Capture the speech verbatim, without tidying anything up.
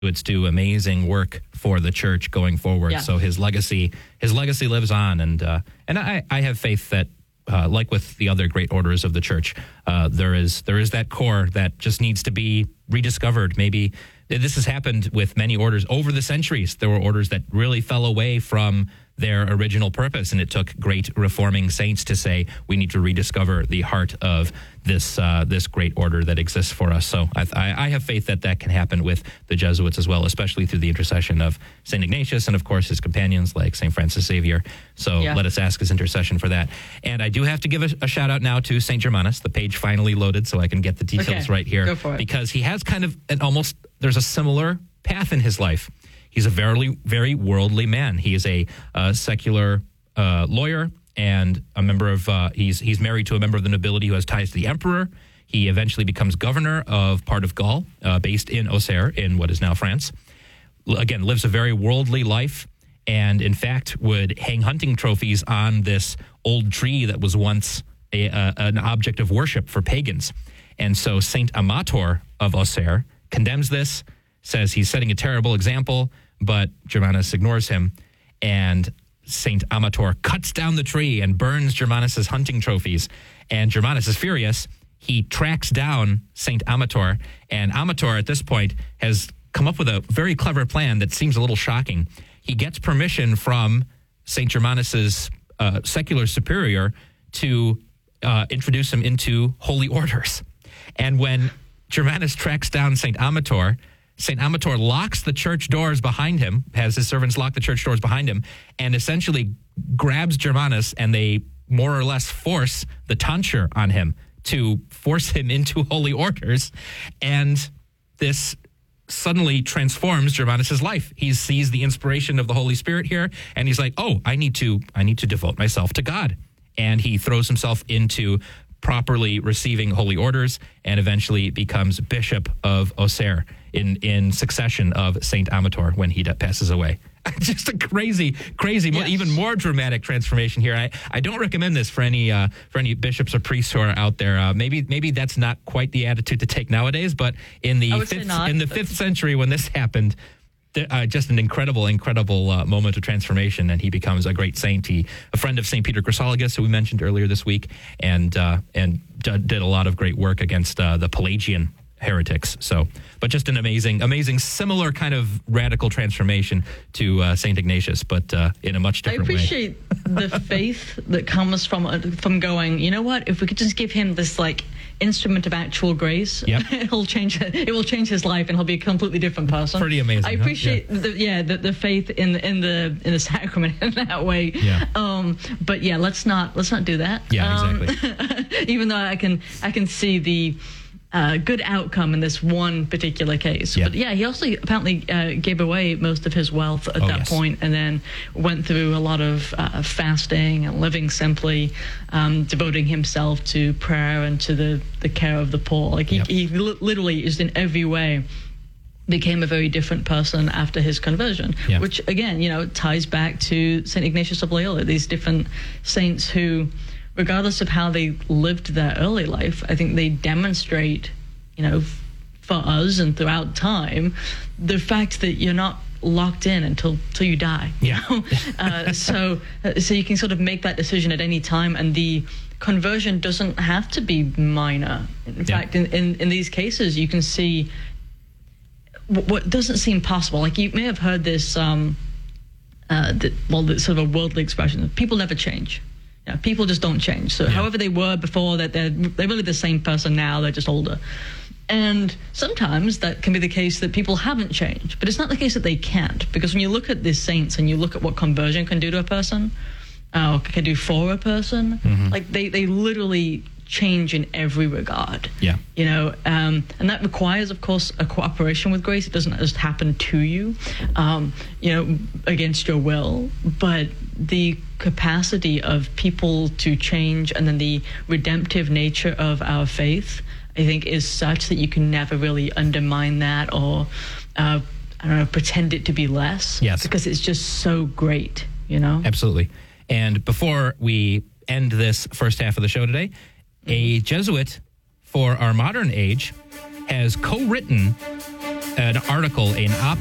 Jesuits do amazing work for the church going forward. Yeah. So his legacy, his legacy lives on, and uh, and I, I have faith that, uh, like with the other great orders of the church, uh, there is there is that core that just needs to be rediscovered. Maybe this has happened with many orders over the centuries. There were orders that really fell away from their original purpose, and it took great reforming saints to say we need to rediscover the heart of this uh, this great order that exists for us. So I, I have faith that that can happen with the Jesuits as well, especially through the intercession of Saint Ignatius and, of course, his companions like Saint Francis Xavier. So yeah. let us ask his intercession for that. And I do have to give a, a shout out now to Saint Germanus. The page finally loaded so I can get the details okay. right here. Go for it. Because he has kind of an almost, there's a similar path in his life. He's a very, very worldly man. He is a uh, secular uh, lawyer and a member of, uh, he's he's married to a member of the nobility who has ties to the emperor. He eventually becomes governor of part of Gaul, uh, based in Auxerre, in what is now France. L- again, lives a very worldly life, and in fact would hang hunting trophies on this old tree that was once a, uh, an object of worship for pagans. And so Saint Amator of Auxerre condemns this, says he's setting a terrible example, but Germanus ignores him, and Saint Amator cuts down the tree and burns Germanus's hunting trophies. And Germanus is furious. He tracks down Saint Amator, and Amator at this point has come up with a very clever plan that seems a little shocking. He gets permission from Saint Germanus's uh, secular superior to uh, introduce him into holy orders. And when Germanus tracks down Saint Amator, Saint Amator locks the church doors behind him, has his servants lock the church doors behind him, and essentially grabs Germanus, and they more or less force the tonsure on him to force him into holy orders. And this suddenly transforms Germanus's life. He sees the inspiration of the Holy Spirit here, and he's like, oh, I need to, I need to devote myself to God. And he throws himself into properly receiving holy orders and eventually becomes Bishop of Auxerre in, in succession of Saint Amator when he passes away. Just a crazy, crazy, yes. even more dramatic transformation here. I, I don't recommend this for any uh, for any bishops or priests who are out there. Uh, maybe maybe that's not quite the attitude to take nowadays, but in the fifth not, in the fifth century when this happened, Uh, just an incredible, incredible uh, moment of transformation, and he becomes a great saint. He, a friend of Saint Peter Chrysologus, who we mentioned earlier this week, and uh, and d- did a lot of great work against uh, the Pelagian heretics. So, but just an amazing, amazing, similar kind of radical transformation to uh, Saint Ignatius, but uh, in a much different way. I appreciate way. the faith that comes from uh, from going, you know what? If we could just give him this like instrument of actual grace, yep. it'll change. It will change his life, and he'll be a completely different person. Pretty amazing. I appreciate, huh? yeah, the, yeah the, the faith in the in the in the sacrament in that way. Yeah. Um. But yeah, let's not let's not do that. Yeah. Um, Exactly. Even though I can I can see the Uh, good outcome in this one particular case. Yeah. But yeah, he also apparently uh, gave away most of his wealth at oh, that yes. point, and then went through a lot of uh, fasting and living simply, um, devoting himself to prayer and to the, the care of the poor. Like he, yep. he li- literally is in every way became a very different person after his conversion, yeah. which again, you know, ties back to Saint Ignatius of Loyola, these different saints who, regardless of how they lived their early life, I think they demonstrate, you know, for us and throughout time, the fact that you're not locked in until until you die. Yeah. You know? uh, so uh, so you can sort of make that decision at any time, and the conversion doesn't have to be minor. In yeah. fact, in, in, in these cases, you can see what doesn't seem possible. Like you may have heard this, um, uh, the, well, the sort of a worldly expression: people never change. You know, people just don't change. So yeah. however they were before, that they're they're really the same person now. They're just older. And sometimes that can be the case that people haven't changed, but it's not the case that they can't. Because when you look at these saints and you look at what conversion can do to a person, uh, or can do for a person, mm-hmm. like they they literally change in every regard. Yeah. You know, um, and that requires, of course, a cooperation with grace. It doesn't just happen to you, um, you know, against your will, but the capacity of people to change and then the redemptive nature of our faith, I think, is such that you can never really undermine that or, uh, I don't know, pretend it to be less. Yes. Because it's just so great, you know? Absolutely. And before we end this first half of the show today, a Jesuit for our modern age has co-written an article, an op